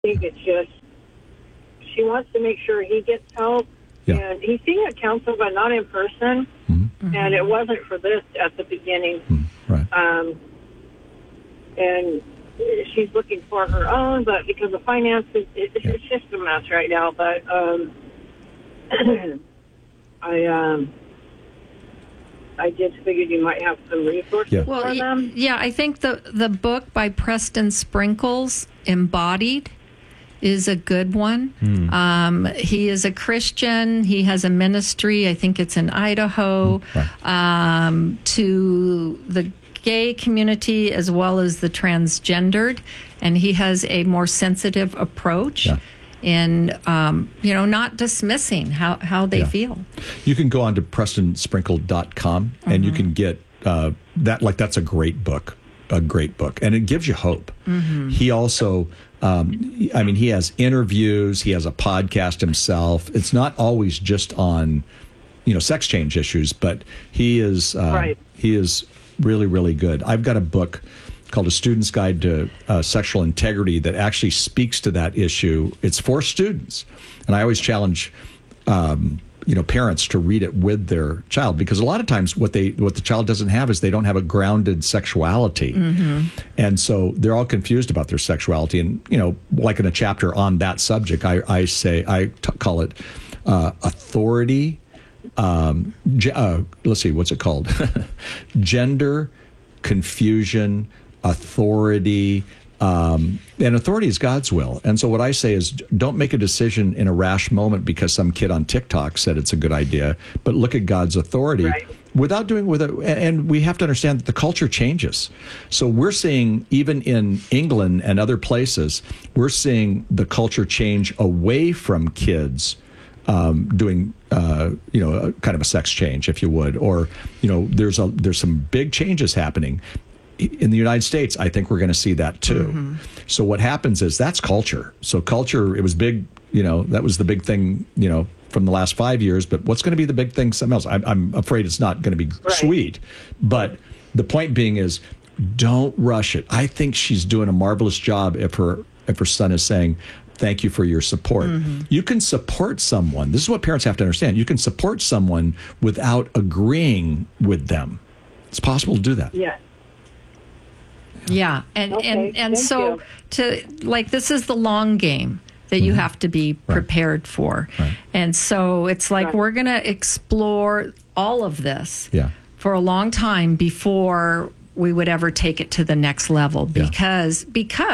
think it's just she wants to make sure he gets help. Yeah. And he's seeing a counselor, but not in person. Mm-hmm. And it wasn't for this at the beginning. Mm-hmm. Right. And she's looking for her own, but because of finances, it's just a mess right now. But I just figured you might have some resources for them. Yeah, I think the book by Preston Sprinkles, Embodied, is a good one. He is a Christian. He has a ministry, I think it's in Idaho, to the gay community as well as the transgendered. And he has a more sensitive approach in, not dismissing how they feel. You can go on to PrestonSprinkle.com and you can get that. Like, that's a great book. And it gives you hope. He also, he has interviews, he has a podcast himself. It's not always just on, sex change issues, but he is really, really good. I've got a book called A Student's Guide to Sexual Integrity that actually speaks to that issue. It's for students. And I always challenge parents to read it with their child, because a lot of times what the child doesn't have is they don't have a grounded sexuality. And so they're all confused about their sexuality. And, like in a chapter on that subject, I call it authority. Let's see, what's it called? Gender, confusion, authority. And authority is God's will. And so what I say is, don't make a decision in a rash moment because some kid on TikTok said it's a good idea, but look at God's authority without doing with it. And we have to understand that the culture changes. So we're seeing, even in England and other places, we're seeing the culture change away from kids doing, kind of a sex change, if you would, or, there's some big changes happening. In the United States, I think we're going to see that too. So what happens is that's culture. So culture, it was big, that was the big thing, from the last 5 years. But what's going to be the big thing? Something else. I'm afraid it's not going to be sweet. But the point being is, don't rush it. I think she's doing a marvelous job if her son is saying, thank you for your support. You can support someone. This is what parents have to understand. You can support someone without agreeing with them. It's possible to do that. Yeah. Yeah, and so this is the long game that you have to be prepared for. And so it's like we're going to explore all of this for a long time before we would ever take it to the next level, because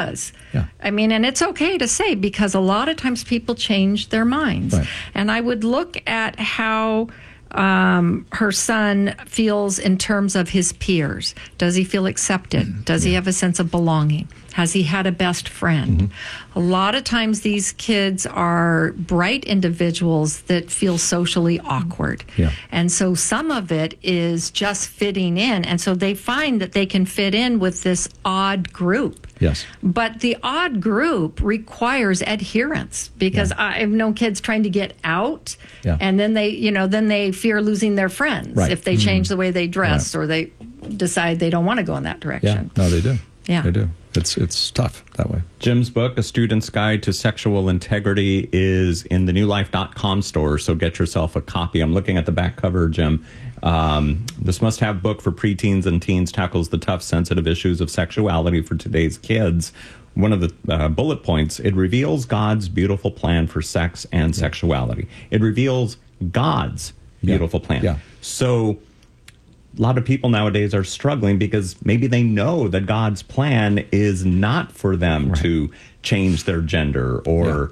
and it's okay to say, because a lot of times people change their minds. And I would look at how her son feels in terms of his peers. Does he feel accepted? Does he have a sense of belonging? Has he had a best friend? A lot of times these kids are bright individuals that feel socially awkward. And so some of it is just fitting in. And so they find that they can fit in with this odd group. But the odd group requires adherence, because I've known kids trying to get out and then they fear losing their friends if they change the way they dress or they decide they don't want to go in that direction. No, they do. They do. It's tough that way. Jim's book, A Student's Guide to Sexual Integrity, is in the newlife.com store, so get yourself a copy. I'm looking at the back cover, Jim. This must-have book for preteens and teens tackles the tough, sensitive issues of sexuality for today's kids. One of the bullet points, it reveals God's beautiful plan for sex and sexuality. It reveals God's beautiful plan. So a lot of people nowadays are struggling because maybe they know that God's plan is not for them to change their gender, or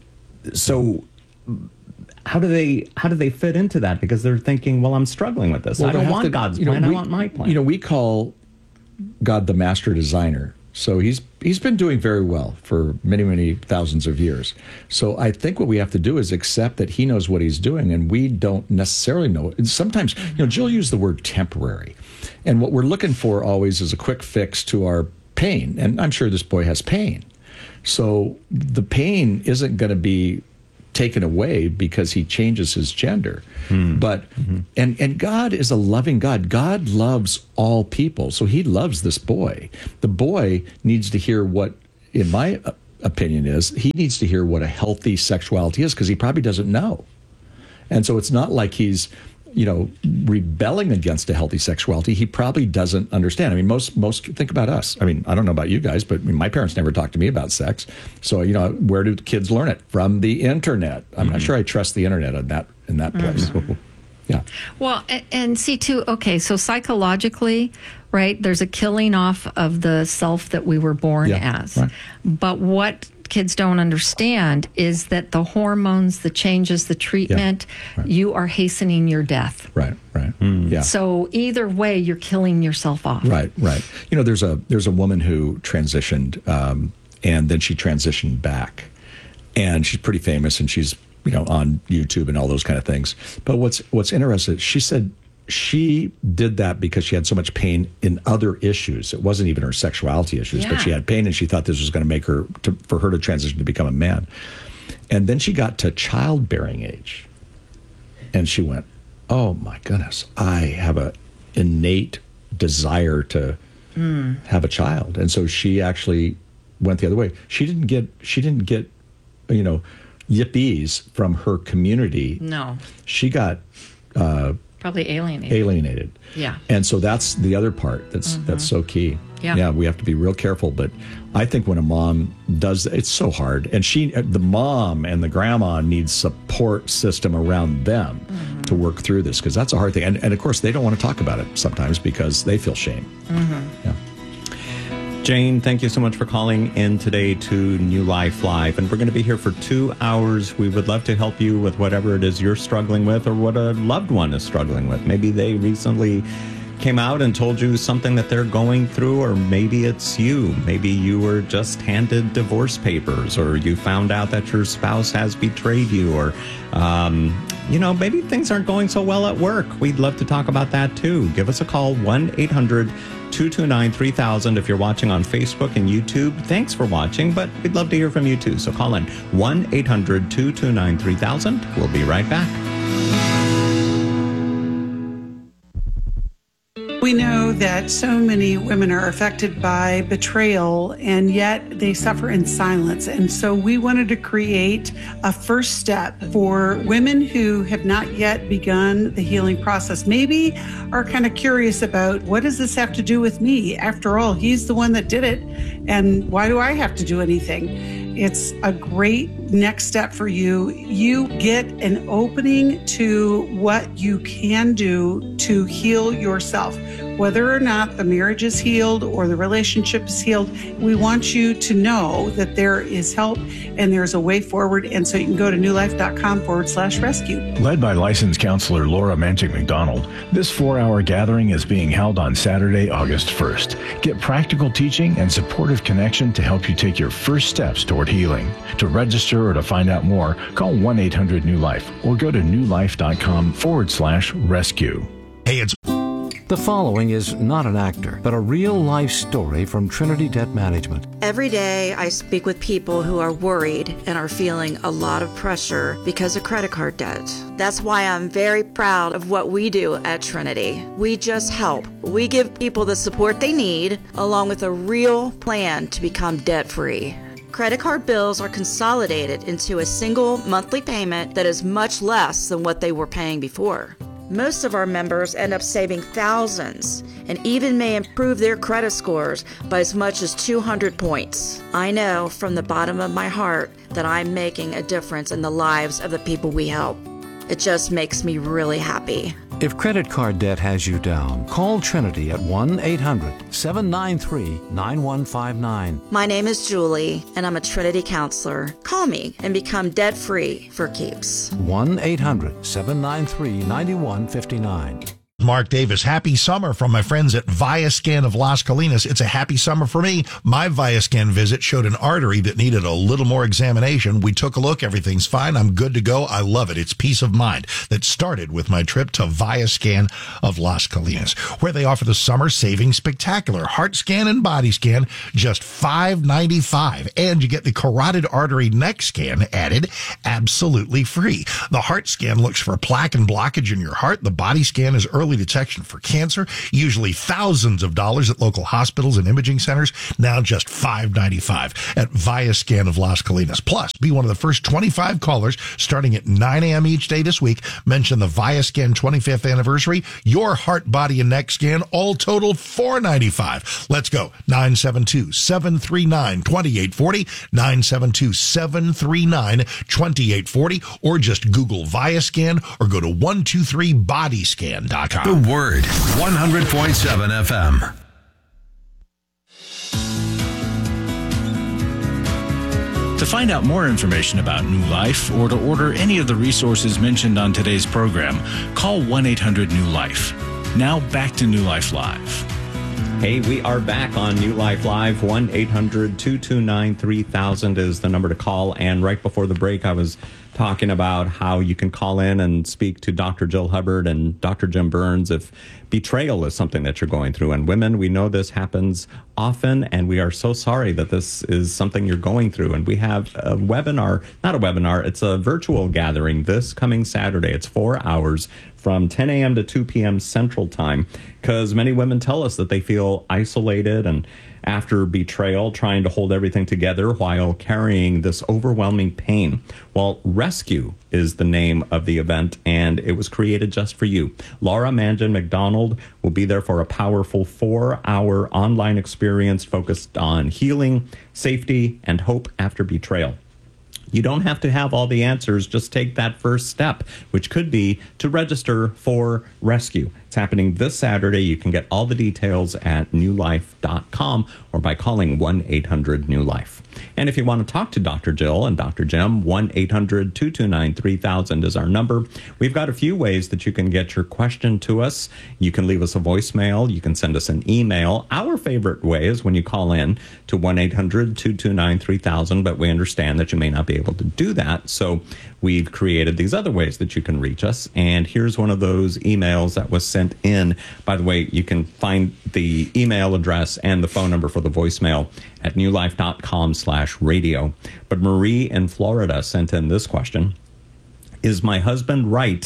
so how do they fit into that? Because they're thinking, well, I'm struggling with this. I don't want God's plan. I want my plan. We call God the master designer. So he's been doing very well for many, many thousands of years. So I think what we have to do is accept that he knows what he's doing, and we don't necessarily know. Sometimes, Jill used the word temporary. And what we're looking for always is a quick fix to our pain. And I'm sure this boy has pain. So the pain isn't going to be taken away because he changes his gender. But and God is a loving God. God loves all people. So he loves this boy. The boy needs to hear what, in my opinion is he needs to hear what a healthy sexuality is, because he probably doesn't know. And so it's not like he's, rebelling against a healthy sexuality. He probably doesn't understand. I mean, most think about us. I mean, I don't know about you guys, but my parents never talked to me about sex. So, where do kids learn it? From the internet. I'm not sure I trust the internet in that place. Yeah. Well, and see too, okay, so psychologically, right, there's a killing off of the self that we were born as. Right. But what kids don't understand is that the hormones, the changes, the treatment, you are hastening your death. Right. Yeah. So either way, you're killing yourself off. Right. There's a woman who transitioned, and then she transitioned back, and she's pretty famous, and she's on YouTube and all those kind of things. But what's interesting, she said she did that because she had so much pain in other issues. It wasn't even her sexuality issues, but she had pain, and she thought this was going to make her, for her to transition to become a man. And then she got to childbearing age, and she went, oh my goodness, I have a innate desire to have a child. And so she actually went the other way. She didn't get yippies from her community. No. She got probably alienated. Yeah. And so that's the other part that's so key. Yeah, we have to be real careful. But I think when a mom does, it's so hard. And the mom and the grandma need support system around them to work through this, because that's a hard thing. And of course, they don't want to talk about it sometimes because they feel shame. Yeah. Jane, thank you so much for calling in today to New Life Live. And we're going to be here for 2 hours. We would love to help you with whatever it is you're struggling with, or what a loved one is struggling with. Maybe they recently came out and told you something that they're going through, or maybe it's you. Maybe you were just handed divorce papers, or you found out that your spouse has betrayed you, or maybe things aren't going so well at work. We'd love to talk about that too. Give us a call, 1-800-229-3000. If you're watching on Facebook and YouTube, thanks for watching, but we'd love to hear from you too. So call in, 1-800-229-3000. We'll be right back. We know that so many women are affected by betrayal, and yet they suffer in silence. And so we wanted to create a first step for women who have not yet begun the healing process, maybe are kind of curious about, what does this have to do with me? After all, he's the one that did it, and why do I have to do anything? It's a great next step for you. You get an opening to what you can do to heal yourself. Whether or not the marriage is healed or the relationship is healed, we want you to know that there is help and there's a way forward. And so you can go to newlife.com/rescue. Led by licensed counselor Laura Manchik McDonald, this 4-hour gathering is being held on Saturday, August 1st. Get practical teaching and supportive connection to help you take your first steps toward healing. To register or to find out more, call 1-800-NEW-LIFE or go to newlife.com/rescue. Hey, it's The following is not an actor, but a real-life story from Trinity Debt Management. Every day I speak with people who are worried and are feeling a lot of pressure because of credit card debt. That's why I'm very proud of what we do at Trinity. We just help. We give people the support they need, along with a real plan to become debt-free. Credit card bills are consolidated into a single monthly payment that is much less than what they were paying before. Most of our members end up saving thousands and even may improve their credit scores by as much as 200 points. I know from the bottom of my heart that I'm making a difference in the lives of the people we help. It just makes me really happy. If credit card debt has you down, call Trinity at 1-800-793-9159. My name is Julie, and I'm a Trinity counselor. Call me and become debt-free for keeps. 1-800-793-9159. Mark Davis. Happy summer from my friends at Viascan of Las Colinas. It's a happy summer for me. My Viascan visit showed an artery that needed a little more examination. We took a look. Everything's fine. I'm good to go. I love it. It's peace of mind that started with my trip to Viascan of Las Colinas, where they offer the summer savings spectacular. Heart scan and body scan, just $5.95. And you get the carotid artery neck scan added absolutely free. The heart scan looks for plaque and blockage in your heart. The body scan is early early detection for cancer, usually thousands of dollars at local hospitals and imaging centers, now just $5.95 at ViaScan of Las Colinas. Plus, be one of the first 25 callers starting at 9 a.m. each day this week. Mention the ViaScan 25th anniversary, your heart, body, and neck scan, all total $4.95. Let's go. 972-739-2840, 972-739-2840, or just Google ViaScan or go to 123bodyscan.com. The Word, 100.7 FM. To find out more information about New Life or to order any of the resources mentioned on today's program, call 1-800-NEW-LIFE. Now back to New Life Live. Hey, we are back on New Life Live. 1-800-229-3000 is the number to call. And right before the break, I was talking about how you can call in and speak to Dr. Jill Hubbard and Dr. Jim Burns if betrayal is something that you're going through. And women, we know this happens often, and we are so sorry that this is something you're going through. And we have a webinar, not a webinar, it's a virtual gathering this coming Saturday. It's 4 hours from 10 a.m. to 2 p.m. Central Time, because many women tell us that they feel isolated and after betrayal, trying to hold everything together while carrying this overwhelming pain. Well, Rescue is the name of the event, and it was created just for you. Laura Mangan McDonald will be there for a powerful 4-hour online experience focused on healing, safety, and hope after betrayal. You don't have to have all the answers. Just take that first step, which could be to register for Rescue. It's happening this Saturday. You can get all the details at newlife.com or by calling 1-800-NEW-LIFE. And if you want to talk to Dr. Jill and Dr. Jim, 1-800-229-3000 is our number. We've got a few ways that you can get your question to us. You can leave us a voicemail. You can send us an email. Our favorite way is when you call in to 1-800-229-3000, but we understand that you may not be able to do that. So we've created these other ways that you can reach us. And here's one of those emails that was sent in. By the way, you can find the email address and the phone number for the voicemail at newlife.com/radio. But Marie in Florida sent in this question. Is my husband right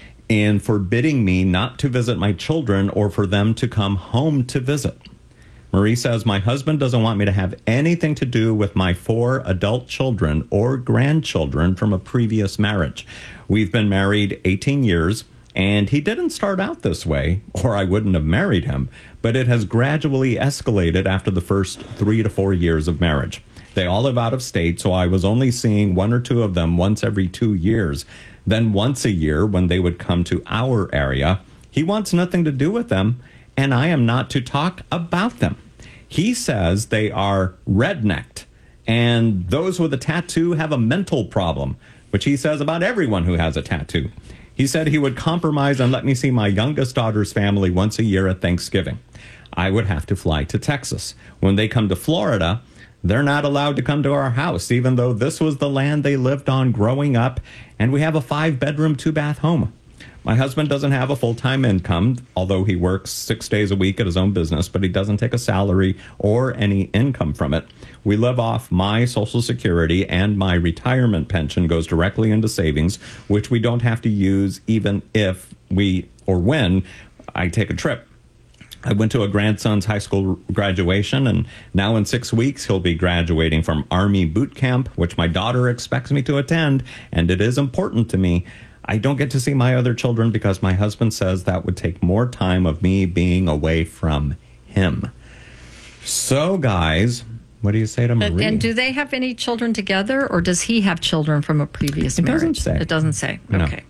in forbidding me not to visit my children or for them to come home to visit? Marie says, my husband doesn't want me to have anything to do with my 4 adult children or grandchildren from a previous marriage. We've been married 18 years, and he didn't start out this way, or I wouldn't have married him, but it has gradually escalated after the first 3 to 4 years of marriage. They all live out of state, so I was only seeing 1 or 2 of them once every 2 years. Then once a year when they would come to our area. He wants nothing to do with them, and I am not to talk about them. He says they are rednecked, and those with a tattoo have a mental problem, which he says about everyone who has a tattoo. He said he would compromise and let me see my youngest daughter's family once a year at Thanksgiving. I would have to fly to Texas. When they come to Florida, they're not allowed to come to our house, even though this was the land they lived on growing up, and we have a 5-bedroom, 2-bath home. My husband doesn't have a full-time income, although he works 6 days a week at his own business, but he doesn't take a salary or any income from it. We live off my Social Security, and my retirement pension goes directly into savings, which we don't have to use even if we or when I take a trip. I went to a grandson's high school graduation, and now in 6 weeks, he'll be graduating from Army boot camp, which my daughter expects me to attend, and it is important to me. I don't get to see my other children because my husband says that would take more time of me being away from him. So, guys, what do you say to Marie? And do they have any children together, or does he have children from a previous marriage? Doesn't say. It doesn't say. No. Okay.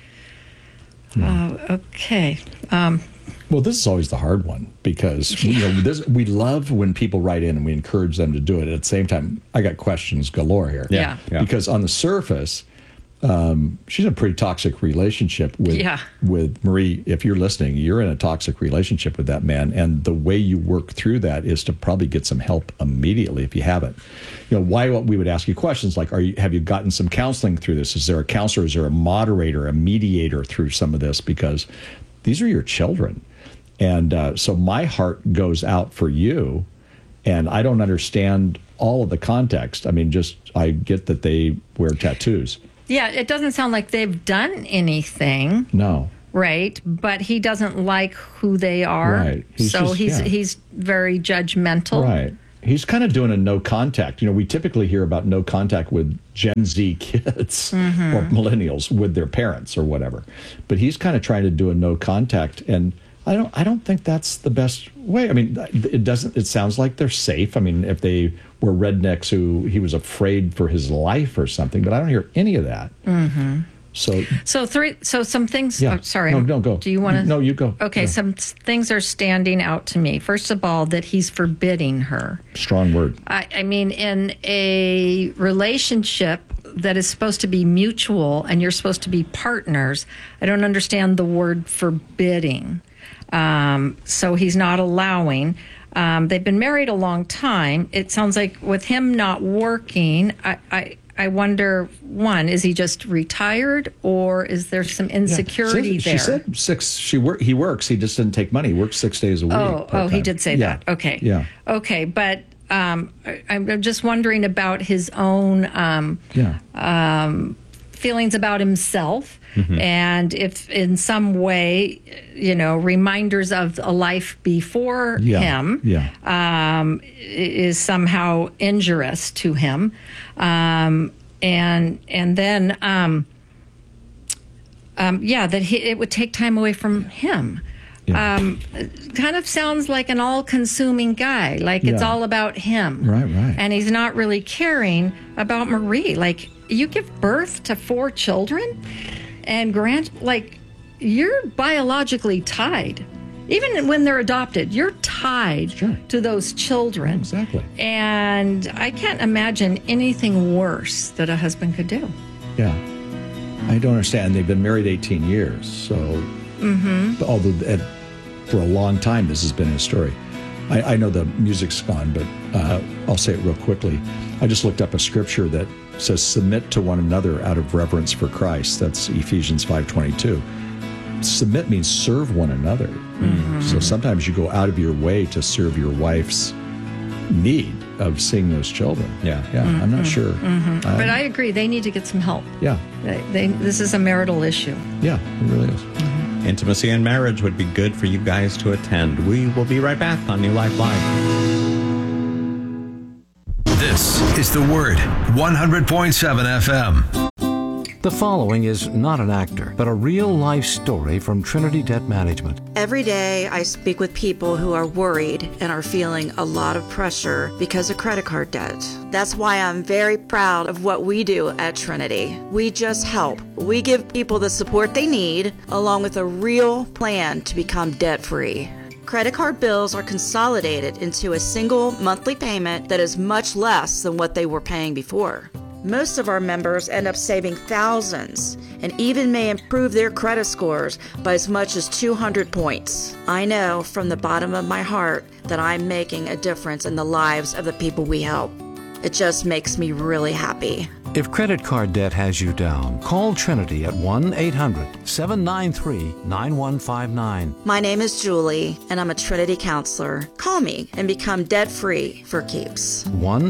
Okay. Well, this is always the hard one because we love when people write in and we encourage them to do it. At the same time, I got questions galore here. Yeah. Because on the surface, she's in a pretty toxic relationship with Marie. If you're listening, you're in a toxic relationship with that man, and the way you work through that is to probably get some help immediately if you haven't. Why we would ask you questions like, have you gotten some counseling through this? Is there a counselor? Is there a moderator, a mediator through some of this? Because these are your children. And so my heart goes out for you, and I don't understand all of the context. I mean, I get that they wear tattoos. Yeah, it doesn't sound like they've done anything. No. right? But he doesn't like who they are. Right. He's very judgmental. Right. He's kind of doing a no contact. We typically hear about no contact with Gen Z kids or millennials with their parents or whatever. But he's kind of trying to do a no contact, and I don't think that's the best way. I mean, it sounds like they're safe. I mean, if they were rednecks who he was afraid for his life or something, but I don't hear any of that. Mm-hmm. So some things. Yeah. Oh, sorry. No, go. Do you want to? No, you go. Okay. Yeah. Some things are standing out to me. First of all, that he's forbidding her. Strong word. I mean, in a relationship that is supposed to be mutual and you're supposed to be partners, I don't understand the word forbidding. So he's not allowing. They've been married a long time. It sounds like with him not working, I wonder, one, is he just retired, or is there some insecurity there? She said he works. He just didn't take money. He works 6 days a week. Oh, he did say that. Okay. Yeah. Okay, but I'm just wondering about his own feelings about himself, and if in some way, reminders of a life before him is somehow injurious to him, and then that it would take time away from him. Kind of sounds like an all-consuming guy, like it's all about him. Right. And he's not really caring about Marie. Like, you give birth to 4 children and you're biologically tied. Even when they're adopted, you're tied to those children. Exactly. And I can't imagine anything worse that a husband could do. Yeah. I don't understand. They've been married 18 years, so... Although for a long time this has been his story. I know the music's gone, but I'll say it real quickly. I just looked up a scripture that says, submit to one another out of reverence for Christ. That's Ephesians 5:22. Submit means serve one another. So sometimes you go out of your way to serve your wife's need of seeing those children. I'm not sure. But I agree, they need to get some help. This is a marital issue. Yeah, it really is. Intimacy in marriage would be good for you guys to attend. We will be right back on New Life Live. This is The Word, 100.7 FM. The following is not an actor, but a real-life story from Trinity Debt Management. Every day I speak with people who are worried and are feeling a lot of pressure because of credit card debt. That's why I'm very proud of what we do at Trinity. We just help. We give people the support they need, along with a real plan to become debt-free. Credit card bills are consolidated into a single monthly payment that is much less than what they were paying before. Most of our members end up saving thousands and even may improve their credit scores by as much as 200 points. I know from the bottom of my heart that I'm making a difference in the lives of the people we help. It just makes me really happy. If credit card debt has you down, call Trinity at 1-800-793-9159. My name is Julie, and I'm a Trinity counselor. Call me and become debt-free for keeps.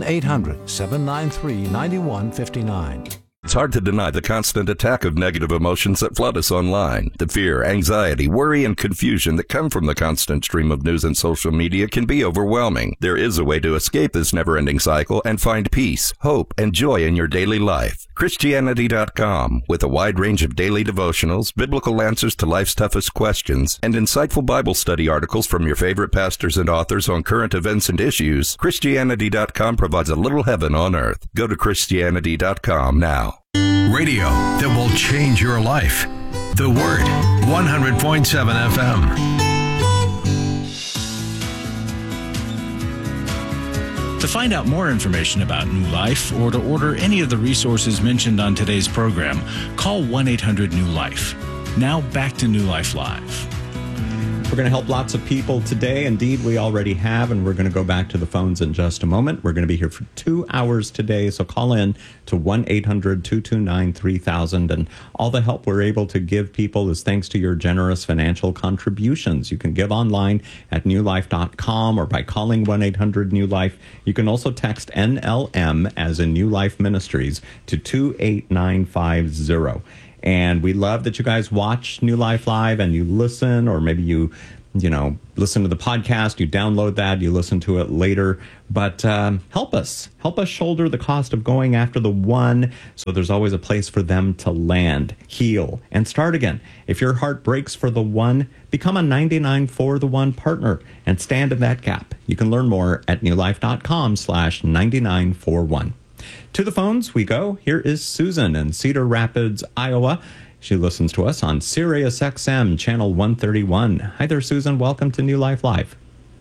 1-800-793-9159. It's hard to deny the constant attack of negative emotions that flood us online. The fear, anxiety, worry, and confusion that come from the constant stream of news and social media can be overwhelming. There is a way to escape this never-ending cycle and find peace, hope, and joy in your daily life. Christianity.com, with a wide range of daily devotionals, biblical answers to life's toughest questions, and insightful Bible study articles from your favorite pastors and authors on current events and issues, Christianity.com provides a little heaven on earth. Go to Christianity.com now. Radio that will change your life. The Word, 100.7 FM. To find out more information about New Life or to order any of the resources mentioned on today's program, call 1-800-NEW-LIFE. Now back to New Life Live. We're going to help lots of people today. Indeed, we already have, and we're going to go back to the phones in just a moment. We're going to be here for 2 hours today, so call in to 1-800-229-3000. And all the help we're able to give people is thanks to your generous financial contributions. You can give online at newlife.com or by calling 1-800-NEW-LIFE. You can also text NLM, as in New Life Ministries, to 28950. And we love that you guys watch New Life Live and you listen, or maybe you listen to the podcast, you download that, you listen to it later. But help us shoulder the cost of going after the one, so there's always a place for them to land, heal, and start again. If your heart breaks for the one, become a 99 for the one partner and stand in that gap. You can learn more at newlife.com/9941. To the phones we go. Here is Susan in Cedar Rapids, Iowa. She listens to us on Sirius XM, channel 131. Hi there, Susan. Welcome to New Life Live.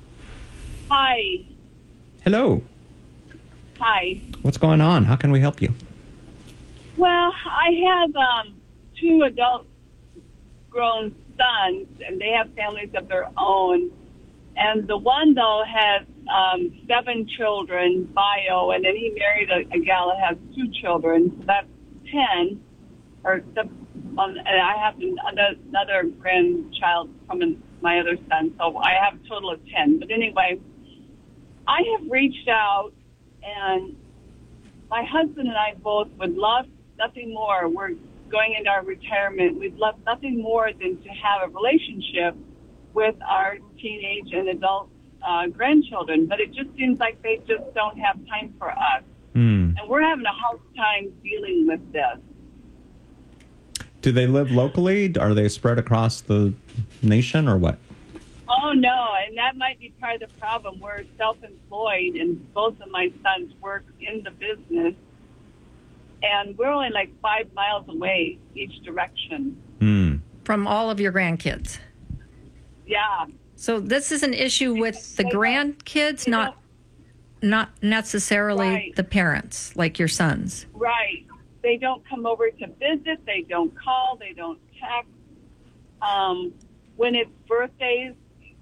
Hi. Hello. Hi. What's going on? How can we help you? Well, I have 2 adult grown sons, and they have families of their own. And the one, though, has 7 children, bio, and then he married a gal that has 2 children. So that's 10. And I have another grandchild from my other son, so I have a total of 10. But anyway, I have reached out, and my husband and I both would love nothing more. We're going into our retirement. We'd love nothing more than to have a relationship with our teenage and adult grandchildren, but it just seems like they just don't have time for us. And we're having a hard time dealing with this. Do they live locally? Are they spread across the nation or what? Oh, no, and that might be part of the problem. We're self-employed, and both of my sons work in the business, and we're only like 5 miles away each direction. From all of your grandkids? Yeah. So this is an issue with the grandkids, not necessarily the parents, like your sons. Right. They don't come over to visit. They don't call. They don't text. When it's birthdays,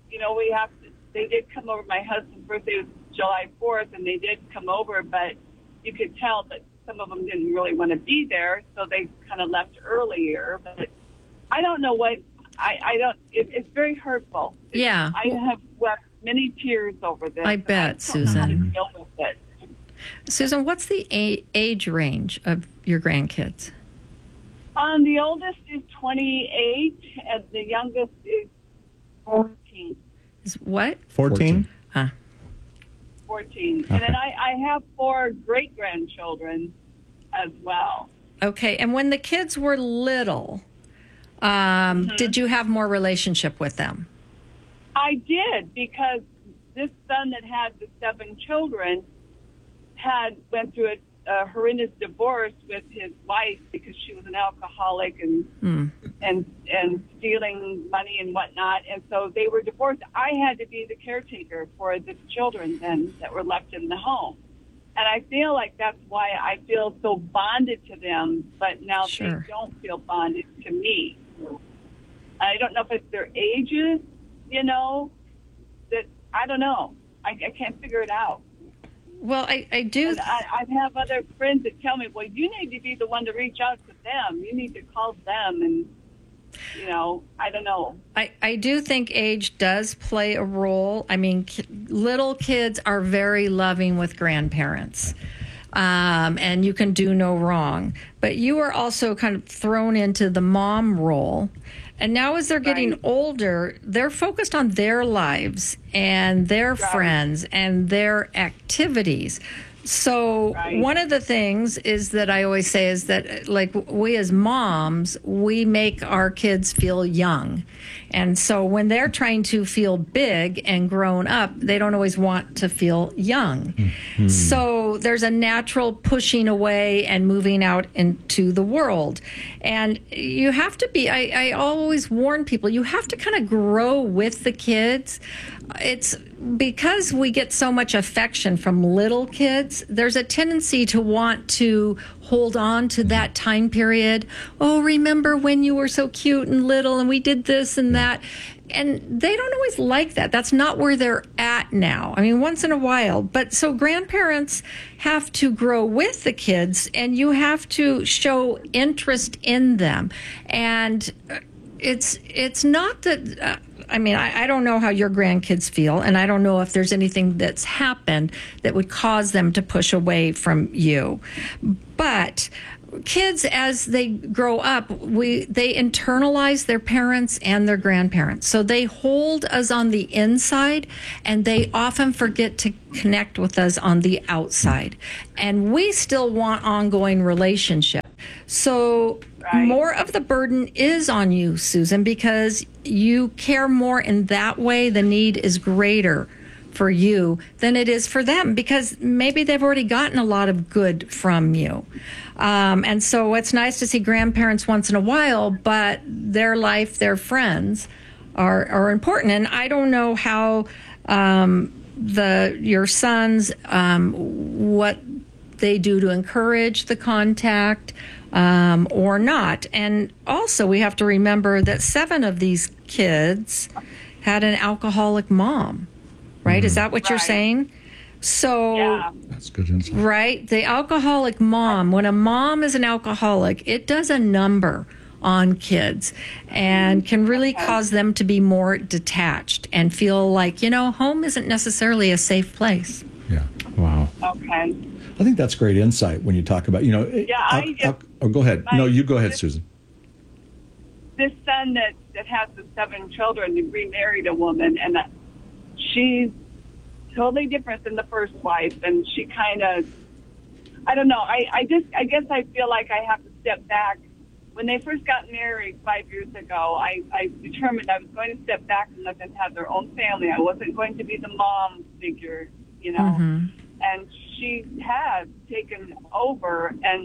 they did come over. My husband's birthday was July 4th, and they did come over, but you could tell that some of them didn't really want to be there, so they kind of left earlier. But I don't know what, it's very hurtful. Yeah. I have wept many tears over this. I bet, Susan. I don't know how to deal with it. Susan, what's the age range of your grandkids? The oldest is 28, and the youngest is 14. Is what? 14? 14. Okay. And then I have 4 great-grandchildren as well. Okay, and when the kids were little, did you have more relationship with them? I did, because this son that had the 7 children went through a horrendous divorce with his wife because she was an alcoholic and stealing money and whatnot. And so they were divorced. I had to be the caretaker for the children then that were left in the home. And I feel like that's why I feel so bonded to them, but now they don't feel bonded to me. I don't know if it's their ages, that I don't know. I can't figure it out. Well, I do. And I have other friends that tell me, well, you need to be the one to reach out to them. You need to call them. And, I don't know. I do think age does play a role. I mean, little kids are very loving with grandparents. And you can do no wrong. But you are also kind of thrown into the mom role. And now as they're getting older, they're focused on their lives and their friends and their activities. So one of the things is that I always say is that, like, we as moms, we make our kids feel young. And so when they're trying to feel big and grown up, they don't always want to feel young. Mm-hmm. So there's a natural pushing away and moving out into the world. And you have to be, I always warn people, you have to kind of grow with the kids. It's because we get so much affection from little kids, there's a tendency to want to hold on to that time period. Oh, remember when you were so cute and little and we did this and that. And they don't always like that. That's not where they're at now. I mean, once in a while. But so grandparents have to grow with the kids and you have to show interest in them. And it's not that... I don't know how your grandkids feel, and I don't know if there's anything that's happened that would cause them to push away from you. But kids, as they grow up, they internalize their parents and their grandparents. So they hold us on the inside, and they often forget to connect with us on the outside. And we still want ongoing relationship. So more of the burden is on you, Susan, because you care more in that way. The need is greater for you than it is for them, because maybe they've already gotten a lot of good from you. And so it's nice to see grandparents once in a while, but their life, their friends are important. And I don't know how your sons, what they do to encourage the contact or not. And also we have to remember that 7 of these kids had an alcoholic mom. Right? Is that what you're saying? So, that's good insight. Right? The alcoholic mom, when a mom is an alcoholic, it does a number on kids and can really cause them to be more detached and feel like, home isn't necessarily a safe place. Yeah. Wow. Okay. I think that's great insight when you talk about, go ahead. No, you go ahead, Susan. This son that has the 7 children, he remarried a woman, and she's totally different than the first wife, and she kind of, I don't know, I guess I feel like I have to step back. When they first got married 5 years ago, I determined I was going to step back and let them have their own family. I wasn't going to be the mom figure, and she has taken over, and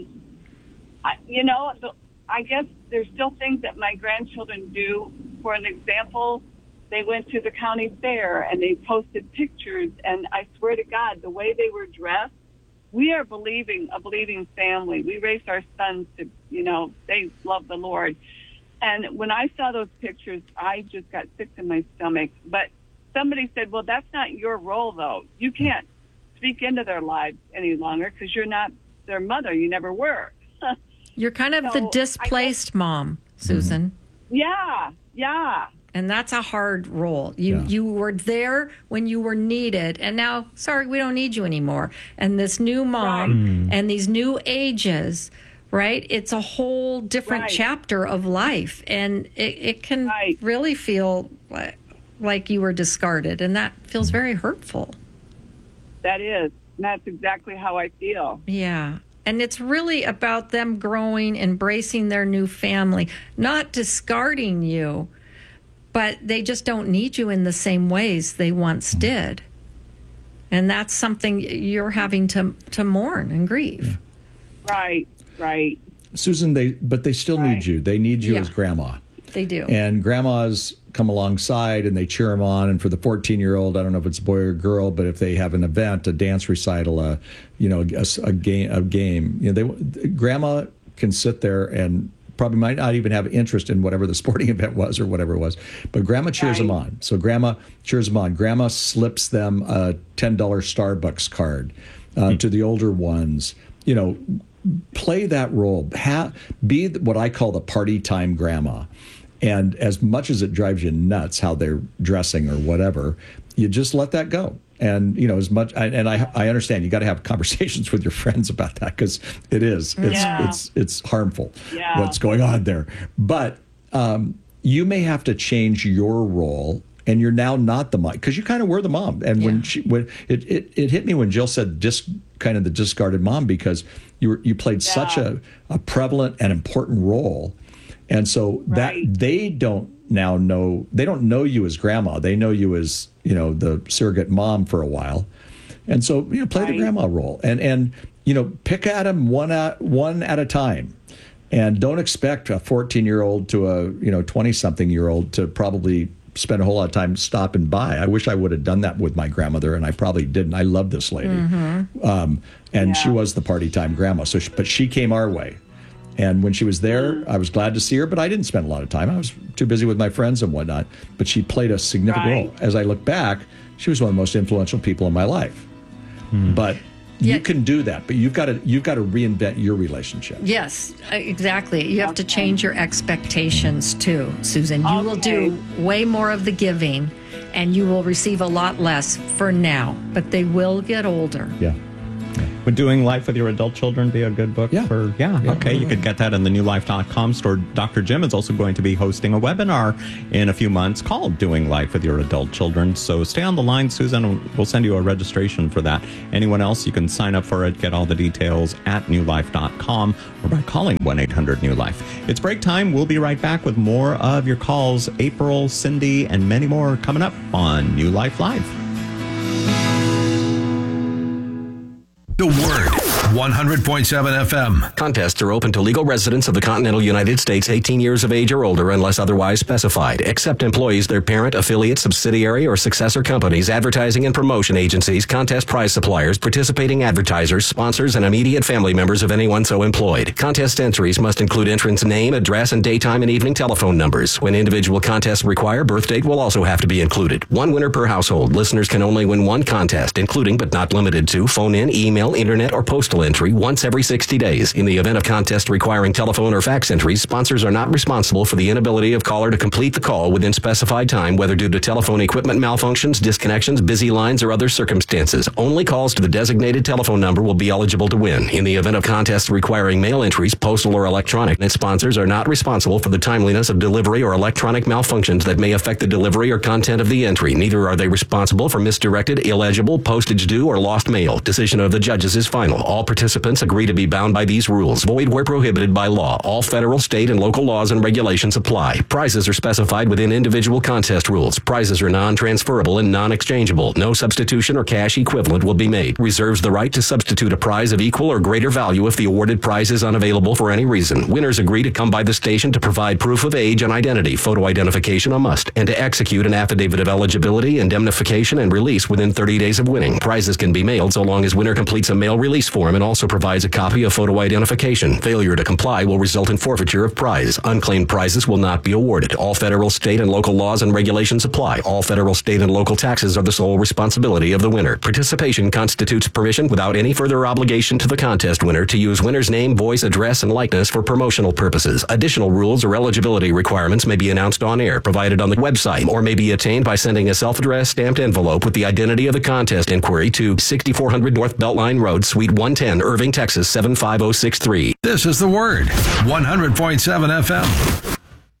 I guess there's still things that my grandchildren do. For an example, they went to the county fair and they posted pictures, and I swear to God, the way they were dressed, we are a believing family. We raised our sons to, they love the Lord. And when I saw those pictures, I just got sick to my stomach. But somebody said, well, that's not your role, though. You can't speak into their lives any longer because you're not their mother. You never were. You're kind of the displaced mom, Susan. Yeah. And that's a hard role. You were there when you were needed, and now, sorry, we don't need you anymore. And this new mom and these new ages, right? It's a whole different chapter of life, and it can really feel like you were discarded, and that feels very hurtful. That is. That's exactly how I feel. Yeah. And it's really about them growing, embracing their new family, not discarding you, but they just don't need you in the same ways they once did. And that's something you're having to mourn and grieve. Right. Susan, they still need you. They need you as grandma. They do. And grandmas come alongside and they cheer them on. And for the 14-year-old, I don't know if it's a boy or girl, but if they have an event, a dance recital, a game, grandma can sit there and probably might not even have interest in whatever the sporting event was or whatever it was, but grandma cheers them on. So grandma cheers them on. Grandma slips them a $10 Starbucks card to the older ones. Play that role. Be what I call the party time grandma. And as much as it drives you nuts how they're dressing or whatever, you just let that go. And, as much, and I understand you got to have conversations with your friends about that, because it's harmful what's going on there. But you may have to change your role, and you're now not the mom, because you kind of were the mom. And when it hit me when Jill said kind of the discarded mom, because you played such a prevalent and important role. And so that they don't now know, they don't know you as grandma. They know you as, the surrogate mom for a while. And so, play the grandma role and pick at them one at a time. And don't expect a 14-year-old to a, 20-something-year-old to probably spend a whole lot of time stopping by. I wish I would have done that with my grandmother, and I probably didn't. I love this lady. And she was the party time grandma. But she came our way. And when she was there, I was glad to see her, but I didn't spend a lot of time. I was too busy with my friends and whatnot. But she played a significant role. As I look back, she was one of the most influential people in my life. But you can do that, but you've got to reinvent your relationship. Yes, exactly. You have to change your expectations too, Susan. You will do way more of the giving, and you will receive a lot less for now. But they will get older. Yeah. Would Doing Life with Your Adult Children be a good book? Okay, you could get that in the newlife.com store. Dr. Jim is also going to be hosting a webinar in a few months called Doing Life with Your Adult Children. So stay on the line, Susan. We'll send you a registration for that. Anyone else, you can sign up for it, get all the details at newlife.com or by calling 1-800-NEW-LIFE. It's break time. We'll be right back with more of your calls. April, Cindy, and many more coming up on New Life Live. The Word, 100.7 FM. Contests are open to legal residents of the continental United States 18 years of age or older unless otherwise specified, except employees, their parent, affiliate, subsidiary, or successor companies, advertising and promotion agencies, contest prize suppliers, participating advertisers, sponsors, and immediate family members of anyone so employed. Contest entries must include entrant's name, address, and daytime and evening telephone numbers. When individual contests require, birth date will also have to be included. One winner per household. Listeners can only win one contest, including but not limited to phone-in, email, internet, or postal entry once every 60 days. In the event of contest requiring telephone or fax entries, sponsors are not responsible for the inability of caller to complete the call within specified time, whether due to telephone equipment malfunctions, disconnections, busy lines, or other circumstances. Only calls to the designated telephone number will be eligible to win. In the event of contests requiring mail entries, postal or electronic, sponsors are not responsible for the timeliness of delivery or electronic malfunctions that may affect the delivery or content of the entry. Neither are they responsible for misdirected, illegible, postage due, or lost mail. Decision of the judges is final. All participants agree to be bound by these rules. Void where prohibited by law. All federal, state, and local laws and regulations apply. Prizes are specified within individual contest rules. Prizes are non-transferable and non-exchangeable. No substitution or cash equivalent will be made. Reserves the right to substitute a prize of equal or greater value if the awarded prize is unavailable for any reason. Winners agree to come by the station to provide proof of age and identity, photo identification a must, and to execute an affidavit of eligibility, indemnification, and release within 30 days of winning. Prizes can be mailed so long as winner completes a mail release form and also provides a copy of photo identification. Failure to comply will result in forfeiture of prize. Unclaimed prizes will not be awarded. All federal, state, and local laws and regulations apply. All federal, state, and local taxes are the sole responsibility of the winner. Participation constitutes permission without any further obligation to the contest winner to use winner's name, voice, address, and likeness for promotional purposes. Additional rules or eligibility requirements may be announced on air, provided on the website, or may be attained by sending a self-addressed stamped envelope with the identity of the contest inquiry to 6400 North Beltline Road, Suite 110, Irving, Texas 75063. This is The Word, 100.7 FM.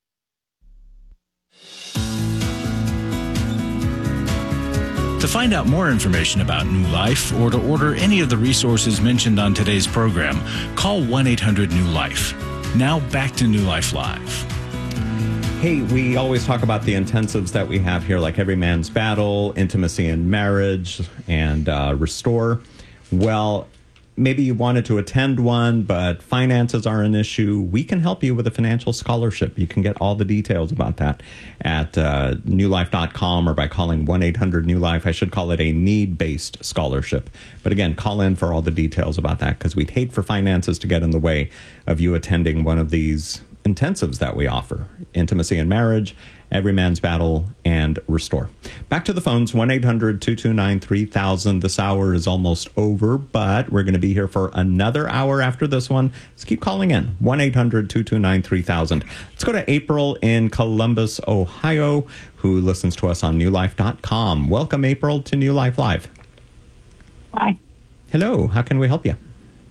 To find out more information about New Life or to order any of the resources mentioned on today's program, call 1-800-NEW-LIFE. Now back to New Life Live. Hey, we always talk about the intensives that we have here, like Every Man's Battle, Intimacy in Marriage, and Restore. Well, maybe you wanted to attend one, but finances are an issue. We can help you with a financial scholarship. You can get all the details about that at newlife.com or by calling 1-800-NEW-LIFE. I should call it a need-based scholarship. But again, call in for all the details about that, because we'd hate for finances to get in the way of you attending one of these intensives that we offer: Intimacy in Marriage, Every Man's Battle, and Restore. Back to the phones, 1-800-229-3000. This hour is almost over, but we're going to be here for another hour after this one. Let's keep calling in, 1-800-229-3000. Let's go to April in Columbus, Ohio, who listens to us on newlife.com. Welcome, April, to New Life Live. Hi. Hello, how can we help you?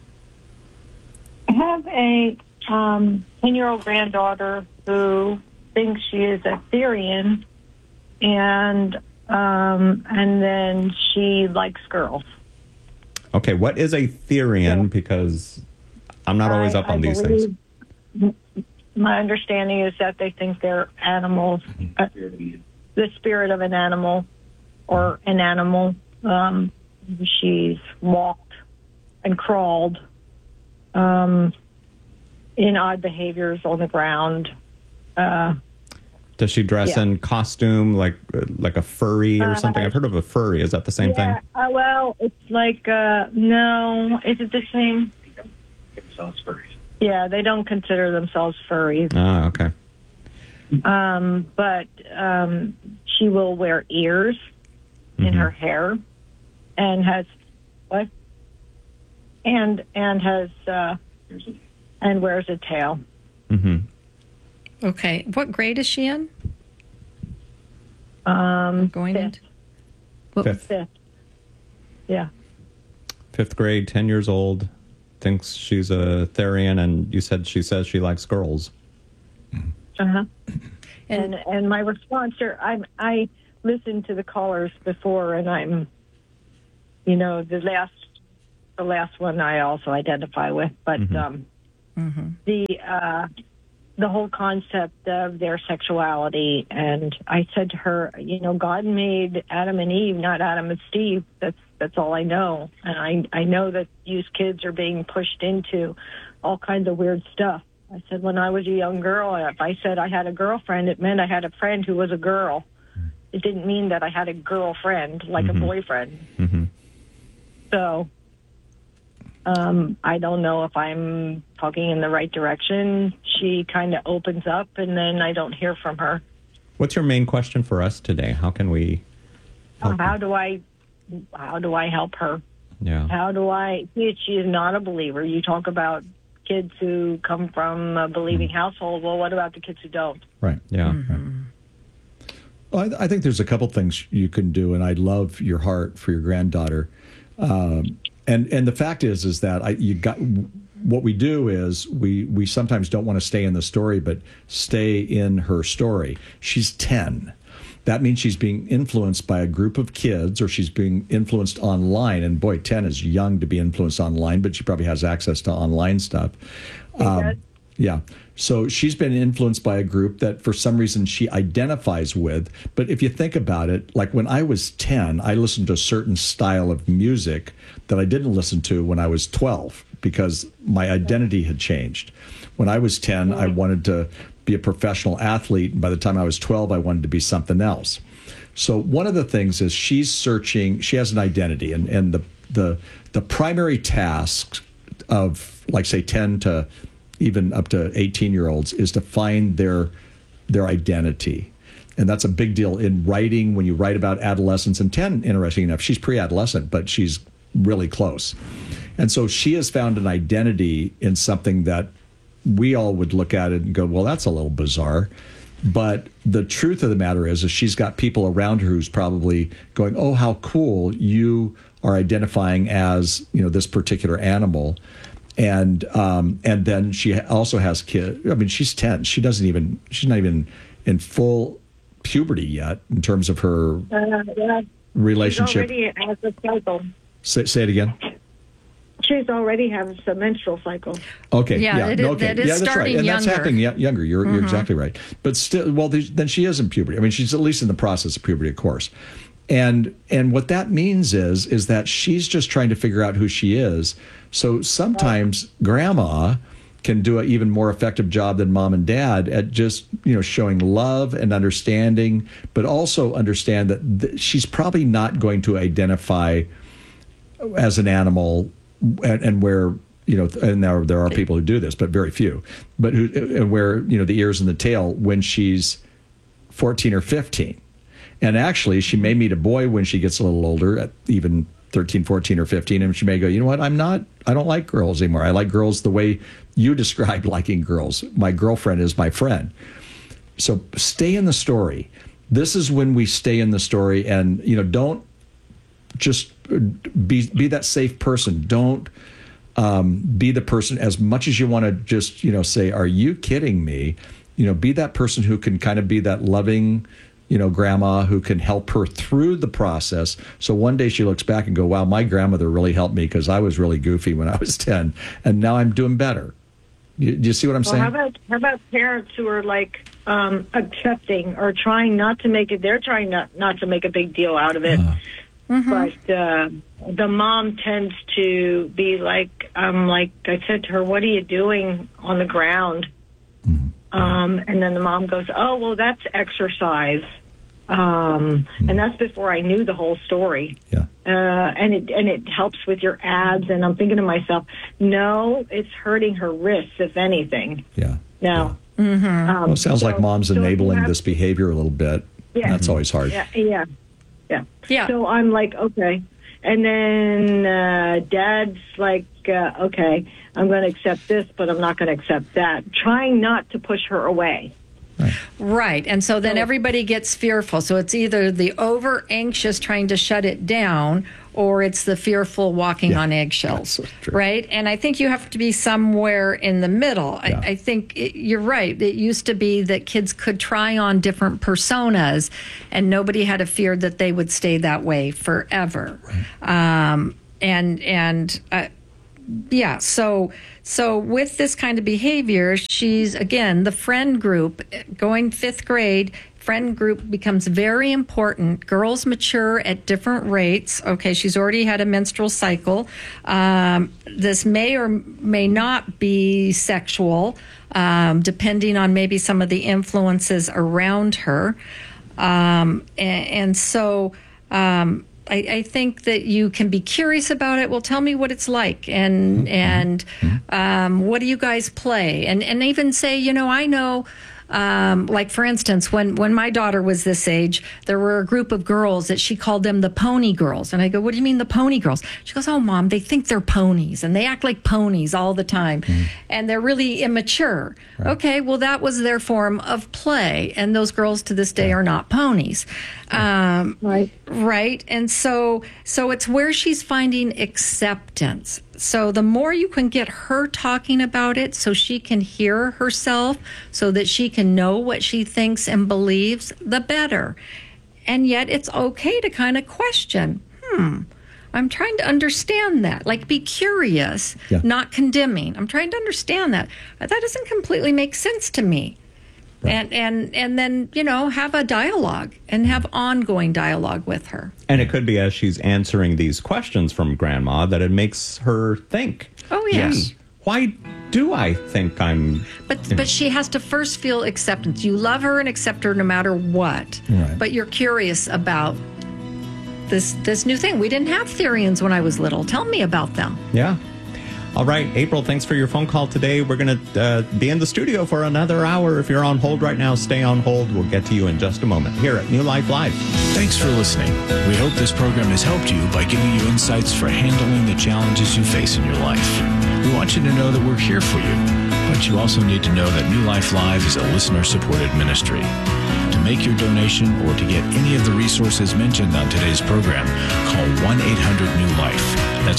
I have a 10-year-old granddaughter who thinks she is a Syrian, and then she likes girls. Okay, what is a Therian? Because I'm not always up on these things. My understanding is that they think they're animals, the spirit of an animal or an animal. She's walked and crawled in odd behaviors on the ground. Does she dress in costume like a furry or something? I've heard of a furry. Is that the same thing? Well, it's like, no. Is it the same? Themselves furries. Yeah, they don't consider themselves furries. Ah, okay. But she will wear ears in her hair, and has what? And has and wears a tail. Mm-hmm. Okay. What grade is she in? Going fifth. into fifth. Yeah. 5th grade, 10 years old, thinks she's a Therian, and you said she says she likes girls. Uh-huh. And my response here, I listened to the callers before, and I'm, the last one I also identify with, but the whole concept of their sexuality, and I said to her, God made Adam and Eve, not Adam and Steve. That's all I know, and I know that these kids are being pushed into all kinds of weird stuff. I said, when I was a young girl, if I said I had a girlfriend, it meant I had a friend who was a girl. It didn't mean that I had a girlfriend, like a boyfriend. So I don't know if I'm talking in the right direction. She kind of opens up, and then I don't hear from her. What's your main question for us today? How can we help how do I help her? Yeah. How do I? She is not a believer. You talk about kids who come from a believing household. Well, what about the kids who don't? Right. Yeah. Right. Well, I think there's a couple things you can do, and I love your heart for your granddaughter. And the fact is that what we do is we sometimes don't want to stay in the story, but stay in her story. She's 10. That means she's being influenced by a group of kids, or she's being influenced online. And boy, 10 is young to be influenced online, but she probably has access to online stuff. Yeah. So she's been influenced by a group that for some reason she identifies with. But if you think about it, like when I was 10, I listened to a certain style of music that I didn't listen to when I was 12 because my identity had changed. When I was 10, I wanted to be a professional athlete. And by the time I was 12, I wanted to be something else. So one of the things is she's searching, she has an identity. And the primary task of, like, say, 10 to even up to 18-year-olds is to find their identity. And that's a big deal in writing. When you write about adolescence, and 10, interesting enough, she's pre-adolescent, but she's really close. And so she has found an identity in something that we all would look at it and go, well, that's a little bizarre. But the truth of the matter is she's got people around her who's probably going, oh, how cool, you are identifying as, this particular animal. And then she also has kids. I mean, she's 10. She's not even in full puberty yet in terms of her relationship. She already has a cycle. Say it again. She's already has a menstrual cycle. Okay. Yeah, that is that's right. And younger. that's happening younger. You're exactly right. But still, well, then she is in puberty. I mean, she's at least in the process of puberty, of course. And what that means is that she's just trying to figure out who she is. So sometimes grandma can do an even more effective job than mom and dad at just, showing love and understanding, but also understand that she's probably not going to identify as an animal and where, and there are people who do this, but very few, but where, the ears and the tail when she's 14 or 15. And actually, she may meet a boy when she gets a little older, at even 13, 14, or 15, and she may go, you know what, I don't like girls anymore. I like girls the way you described liking girls. My girlfriend is my friend. So stay in the story. This is when we stay in the story, and, don't just be that safe person. Don't be the person, as much as you want to just, say, are you kidding me? Be that person who can kind of be that loving, grandma who can help her through the process. So one day she looks back and go, wow, my grandmother really helped me because I was really goofy when I was 10 and now I'm doing better. Do you see what I'm saying? How about parents who are like accepting or trying not to make it, they're trying not to make a big deal out of it. But the mom tends to be like I said to her, what are you doing on the ground? And then the mom goes, oh, well, that's exercise. And that's before I knew the whole story. Yeah. And it helps with your abs. And I'm thinking to myself, no, it's hurting her wrists, if anything. Yeah. Now, well, it sounds like mom's enabling this behavior a little bit. Yeah. That's always hard. Yeah. So I'm like, okay. And then Dad's like, okay, I'm going to accept this, but I'm not going to accept that. Trying not to push her away. Right. And so then everybody gets fearful. So it's either the over anxious trying to shut it down, or it's the fearful walking on eggshells, right? And I think you have to be somewhere in the middle. Yeah. I think you're right. It used to be that kids could try on different personas, and nobody had a fear that they would stay that way forever. Right. So with this kind of behavior, she's, again, the friend group, going 5th grade, friend group becomes very important. Girls mature at different rates. Okay, she's already had a menstrual cycle. This may or may not be sexual, depending on maybe some of the influences around her. I think that you can be curious about it. Well, tell me what it's like, and what do you guys play? And even say, I know, like for instance, when my daughter was this age, there were a group of girls that she called them the pony girls. And I go, what do you mean the pony girls? She goes, oh, Mom, they think they're ponies and they act like ponies all the time. And they're really immature. Right. Okay, well, that was their form of play. And those girls to this day are not ponies. Right. And so it's where she's finding acceptance. So the more you can get her talking about it so she can hear herself, so that she can know what she thinks and believes, the better. And yet it's okay to kind of question, I'm trying to understand that. Like, be curious, not condemning. I'm trying to understand that. That doesn't completely make sense to me. Right. And then, have a dialogue and have ongoing dialogue with her. And it could be as she's answering these questions from Grandma that it makes her think. Oh, yes. Why do I think I'm... But she has to first feel acceptance. You love her and accept her no matter what. Right. But you're curious about this new thing. We didn't have Therians when I was little. Tell me about them. Yeah. All right, April, thanks for your phone call today. We're going to be in the studio for another hour. If you're on hold right now, stay on hold. We'll get to you in just a moment here at New Life Live. Thanks for listening. We hope this program has helped you by giving you insights for handling the challenges you face in your life. We want you to know that we're here for you, but you also need to know that New Life Live is a listener-supported ministry. To make your donation or to get any of the resources mentioned on today's program, call 1-800-NEW-LIFE. That's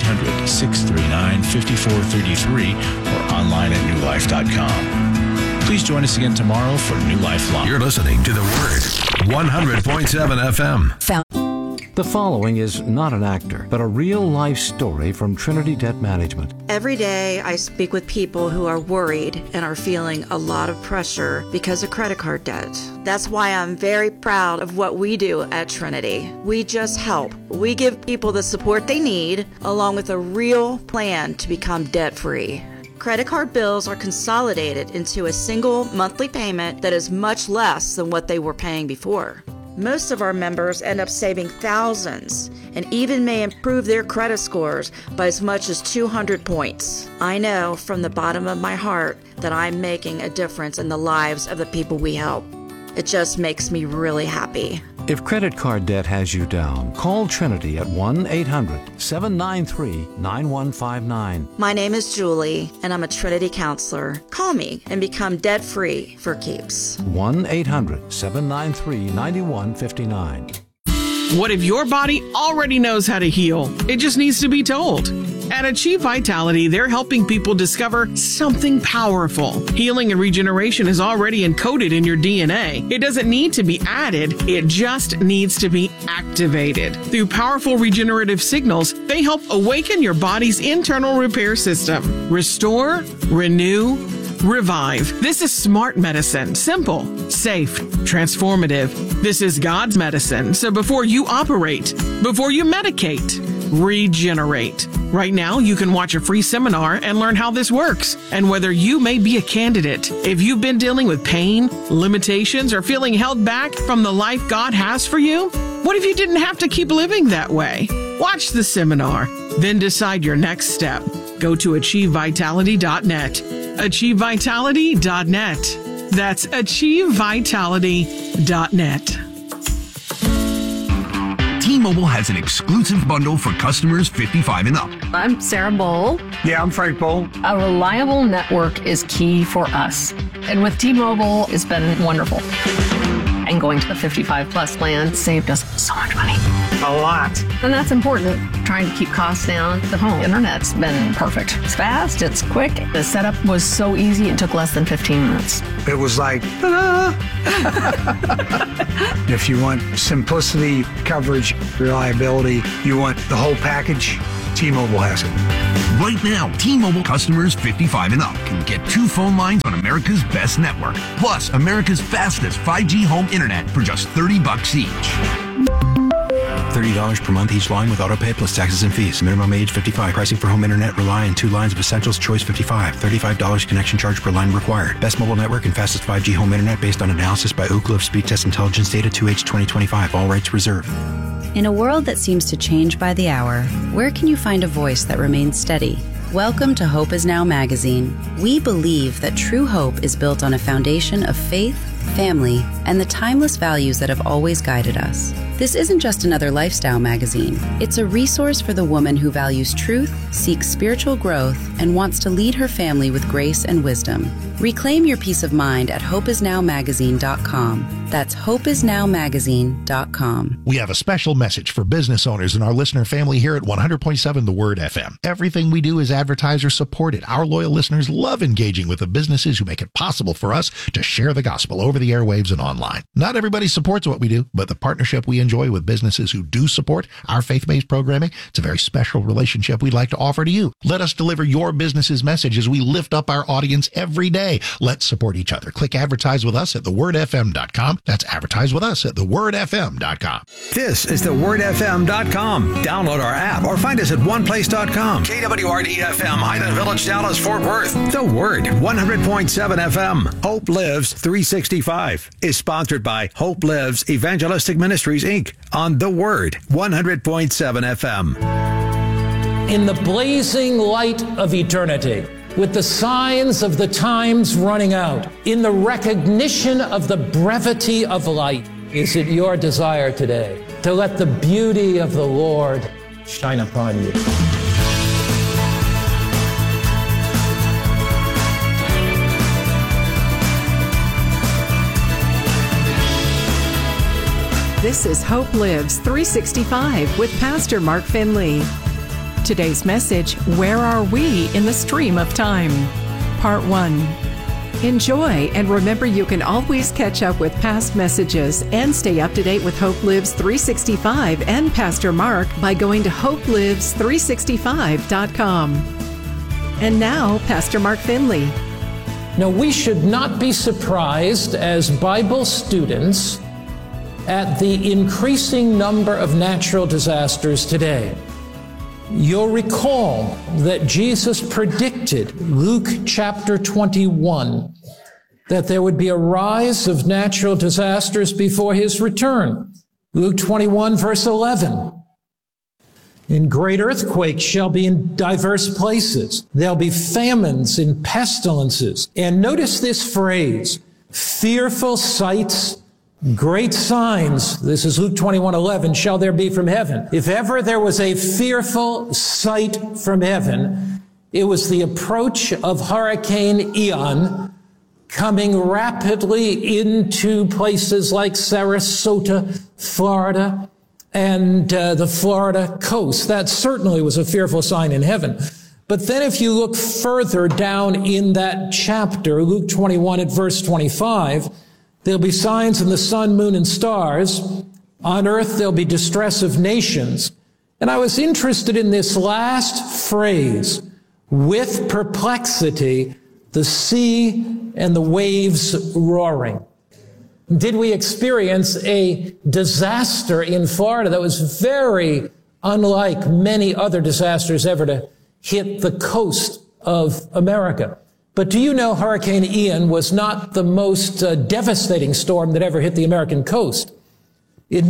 1-800-639-5433 or online at newlife.com. Please join us again tomorrow for New Life Live. You're listening to The Word, 100.7 FM. The following is not an actor, but a real-life story from Trinity Debt Management. Every day, I speak with people who are worried and are feeling a lot of pressure because of credit card debt. That's why I'm very proud of what we do at Trinity. We just help. We give people the support they need, along with a real plan to become debt-free. Credit card bills are consolidated into a single monthly payment that is much less than what they were paying before. Most of our members end up saving thousands and even may improve their credit scores by as much as 200 points. I know from the bottom of my heart that I'm making a difference in the lives of the people we help. It just makes me really happy. If credit card debt has you down, call Trinity at 1-800-793-9159. My name is Julie, and I'm a Trinity counselor. Call me and become debt-free for keeps. 1-800-793-9159. What if your body already knows how to heal? It just needs to be told. At Achieve Vitality, they're helping people discover something powerful. Healing and regeneration is already encoded in your DNA. It doesn't need to be added. It just needs to be activated. Through powerful regenerative signals, they help awaken your body's internal repair system. Restore, renew, revive. This is smart medicine. Simple, safe, transformative. This is God's medicine. So before you operate, before you medicate, regenerate. Right now, you can watch a free seminar and learn how this works and whether you may be a candidate. If you've been dealing with pain, limitations, or feeling held back from the life God has for you, what if you didn't have to keep living that way? Watch the seminar, then decide your next step. Go to achievevitality.net. achievevitality.net. That's achievevitality.net. T-Mobile has an exclusive bundle for customers 55 and up. I'm Sarah Bowl. Yeah, I'm Frank Bowl. A reliable network is key for us. And with T-Mobile, it's been wonderful. And going to the 55 plus plan saved us so much money. A lot. And that's important. Trying to keep costs down. The home internet's been perfect. It's fast, it's quick. The setup was so easy, it took less than 15 minutes. It was like, ta-da! If you want simplicity, coverage, reliability, you want the whole package, T-Mobile has it. Right now, T-Mobile customers 55 and up can get 2 phone lines on America's best network, plus America's fastest 5G home internet for just $30 each. $30 per month each line with autopay plus taxes and fees. Minimum age 55. Pricing for home internet rely on 2 lines of essentials. Choice 55. $35 connection charge per line required. Best mobile network and fastest 5G home internet based on analysis by Ookla of Speed Test Intelligence data 2H 2025. All rights reserved. In a world that seems to change by the hour, where can you find a voice that remains steady? Welcome to Hope Is Now magazine. We believe that true hope is built on a foundation of faith, family, and the timeless values that have always guided us. This isn't just another lifestyle magazine. It's a resource for the woman who values truth, seeks spiritual growth, and wants to lead her family with grace and wisdom. Reclaim your peace of mind at hopeisnowmagazine.com. That's hopeisnowmagazine.com. We have a special message for business owners and our listener family here at 100.7 The Word FM. Everything we do is advertiser supported. Our loyal listeners love engaging with the businesses who make it possible for us to share the gospel over the airwaves and online. Not everybody supports what we do, but the partnership we enjoy with businesses who do support our faith-based programming, it's a very special relationship we'd like to offer to you. Let us deliver your business's message as we lift up our audience every day. Let's support each other. Click advertise with us at thewordfm.com. That's advertise with us at thewordfm.com. This is thewordfm.com. Download our app or find us at oneplace.com. KWRD-FM, Highland Village, Dallas, Fort Worth. The Word, 100.7 FM. Hope Lives 365 is sponsored by Hope Lives Evangelistic Ministries, Inc. on The Word, 100.7 FM. In the blazing light of eternity, with the signs of the times running out, in the recognition of the brevity of light, is it your desire today to let the beauty of the Lord shine upon you? This is Hope Lives 365 with Pastor Mark Finley. Today's message, Where Are We in the Stream of Time? Part 1. Enjoy and remember you can always catch up with past messages and stay up to date with Hope Lives 365 and Pastor Mark by going to hopelives365.com. And now, Pastor Mark Finley. Now, we should not be surprised as Bible students at the increasing number of natural disasters today. You'll recall that Jesus predicted, Luke chapter 21, that there would be a rise of natural disasters before his return. Luke 21, verse 11. And great earthquakes shall be in diverse places. There'll be famines and pestilences. And notice this phrase, fearful sights, great signs, this is Luke 21:11, shall there be from heaven. If ever there was a fearful sight from heaven, it was the approach of Hurricane Ian coming rapidly into places like Sarasota, Florida, and the Florida coast. That certainly was a fearful sign in heaven. But then if you look further down in that chapter, Luke 21 at verse 25, there'll be signs in the sun, moon, and stars. On earth, there'll be distress of nations. And I was interested in this last phrase, with perplexity, the sea and the waves roaring. Did we experience a disaster in Florida that was very unlike many other disasters ever to hit the coast of America? But do you know Hurricane Ian was not the most devastating storm that ever hit the American coast? In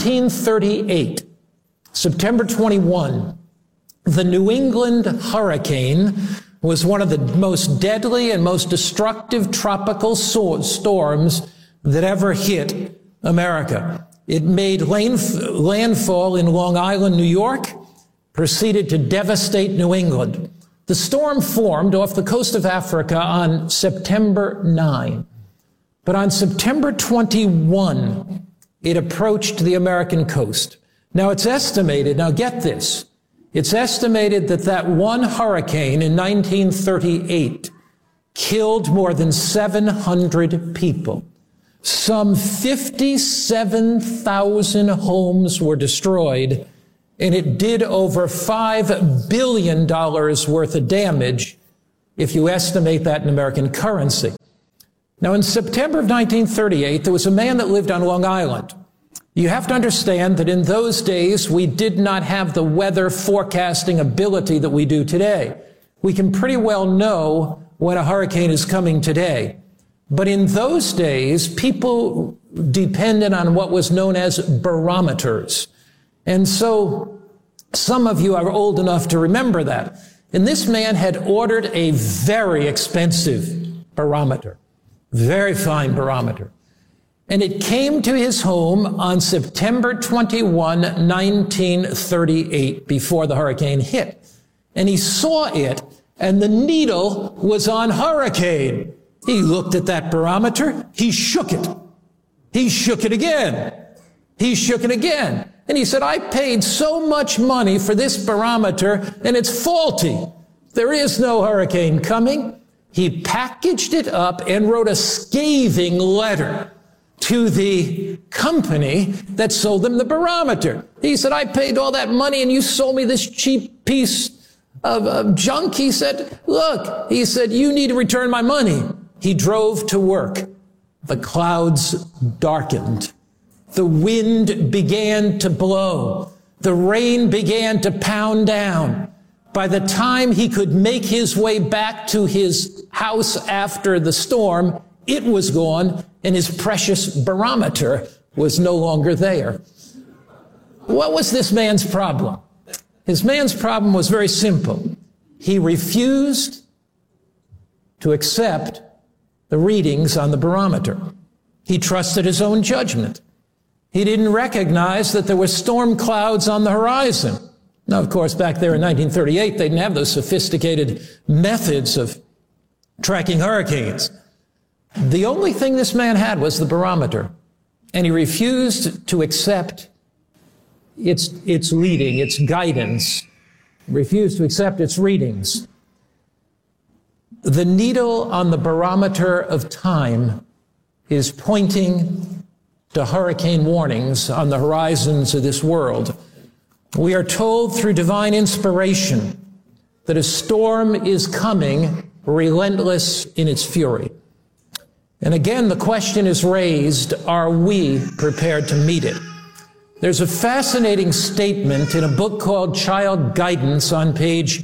1938, September 21, the New England hurricane was one of the most deadly and most destructive tropical storms that ever hit America. It made landfall in Long Island, New York, proceeded to devastate New England. The storm formed off the coast of Africa on September 9. But on September 21, it approached the American coast. Now it's estimated, now get this, it's estimated that one hurricane in 1938 killed more than 700 people. Some 57,000 homes were destroyed, and it did over $5 billion worth of damage if you estimate that in American currency. Now, in September of 1938, there was a man that lived on Long Island. You have to understand that in those days, we did not have the weather forecasting ability that we do today. We can pretty well know when a hurricane is coming today. But in those days, people depended on what was known as barometers. And so some of you are old enough to remember that. And this man had ordered a very expensive barometer, very fine barometer. And it came to his home on September 21, 1938, before the hurricane hit. And he saw it, and the needle was on hurricane. He looked at that barometer. He shook it. He shook it again. He shook it again. And he said, I paid so much money for this barometer, and it's faulty. There is no hurricane coming. He packaged it up and wrote a scathing letter to the company that sold them the barometer. He said, I paid all that money, and you sold me this cheap piece of junk. He said, look, he said, you need to return my money. He drove to work. The clouds darkened. The wind began to blow. The rain began to pound down. By the time he could make his way back to his house after the storm, it was gone, and his precious barometer was no longer there. What was this man's problem? His man's problem was very simple. He refused to accept the readings on the barometer. He trusted his own judgment. He didn't recognize that there were storm clouds on the horizon. Now, of course, back there in 1938, they didn't have those sophisticated methods of tracking hurricanes. The only thing this man had was the barometer, and he refused to accept its leading, its guidance, refused to accept its readings. The needle on the barometer of time is pointing to hurricane warnings on the horizons of this world. We are told through divine inspiration that a storm is coming, relentless in its fury. And again, the question is raised, are we prepared to meet it? There's a fascinating statement in a book called Child Guidance on page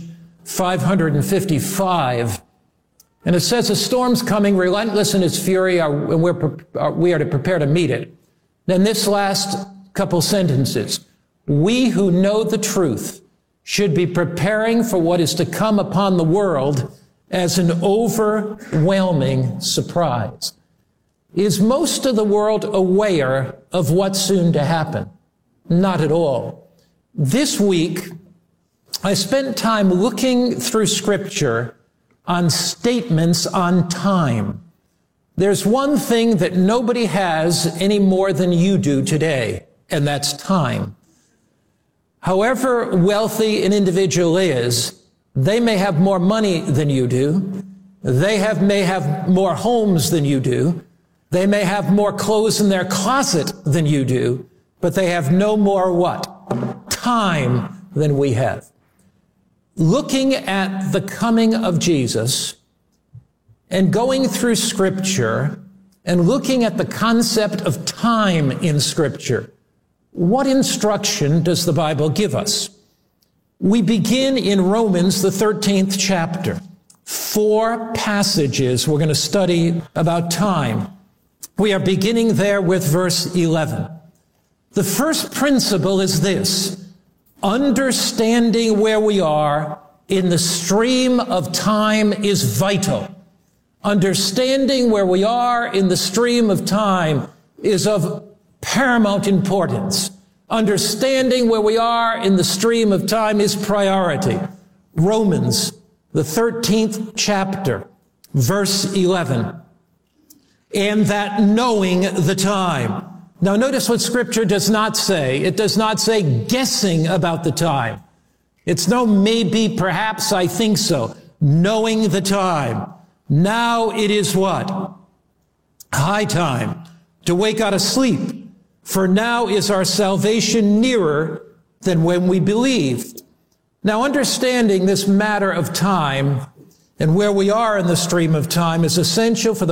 555. And it says, a storm's coming, relentless in its fury, and we are to prepare to meet it. Then this last couple sentences. We who know the truth should be preparing for what is to come upon the world as an overwhelming surprise. Is most of the world aware of what's soon to happen? Not at all. This week, I spent time looking through Scripture on statements on time. There's one thing that nobody has any more than you do today, and that's time. However wealthy an individual is, they may have more money than you do. They may have more homes than you do. They may have more clothes in their closet than you do, but they have no more what? Time than we have. Looking at the coming of Jesus and going through Scripture and looking at the concept of time in Scripture, what instruction does the Bible give us? We begin in Romans, the 13th chapter. 4 passages we're going to study about time. We are beginning there with verse 11. The first principle is this: understanding where we are in the stream of time is vital. Understanding where we are in the stream of time is of paramount importance. Understanding where we are in the stream of time is priority. Romans, the 13th chapter, verse 11. and that knowing the time. Now notice what Scripture does not say. It does not say guessing about the time. It's no maybe, perhaps, I think so. Knowing the time. Now it is what? High time to wake out of sleep. For now is our salvation nearer than when we believed. Now understanding this matter of time and where we are in the stream of time is essential for the